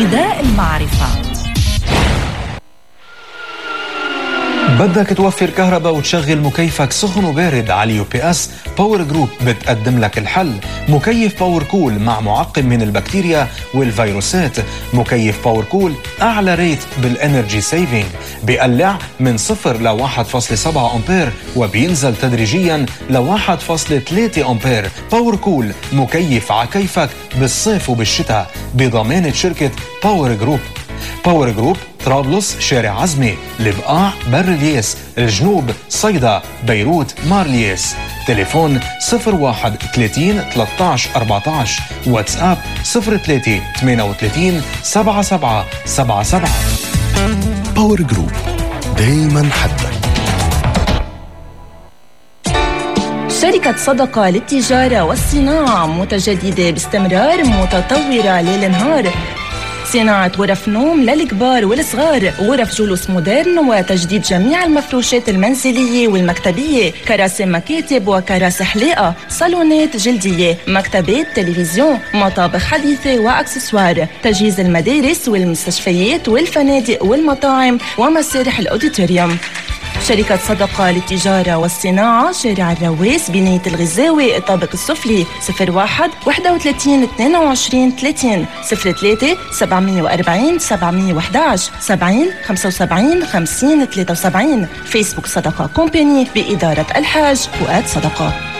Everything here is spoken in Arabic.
نداء المعرفة. بدك توفر كهرباء وتشغل مكيفك سخن وبارد على UPS؟ باور جروب بتقدم لك الحل. مكيف باور كول مع معقم من البكتيريا والفيروسات. مكيف باور كول أعلى ريت بالإنرجي سيفينج، بيقلع من 0 ل 1.7 أمبير وبينزل تدريجيا ل 1.3 أمبير. باور كول مكيف عكيفك بالصيف وبالشتاء بضمانة شركة باور جروب. باور جروب طرابلس، شارع عزمي، البقاع، بر الياس، الجنوب، صيدا، بيروت، مارلياس. تليفون 01 30 13 14. واتساب 03 38 77 77. باور جروب، دايما حدك. شركة صدقة للتجارة والصناعة متجددة باستمرار، متطورة ليل نهار. صناعة غرف نوم للكبار والصغار، غرف جلوس مودرن، وتجديد جميع المفروشات المنزلية والمكتبية، كراسي مكاتب وكراسي حلاقة، صالونات جلدية، مكتبات، تلفزيون، مطابخ حديثة وأكسسوار، تجهيز المدارس والمستشفيات والفنادق والمطاعم ومسارح الأوديتوريوم. شركة صدقة للتجارة والصناعة، شارع الرواس، بناية الغزاوي، الطابق السفلي. 01 31 22 30 03 740 711 70 75 50 73. فيسبوك صدقة كومباني بإدارة الحاج فؤاد صدقة.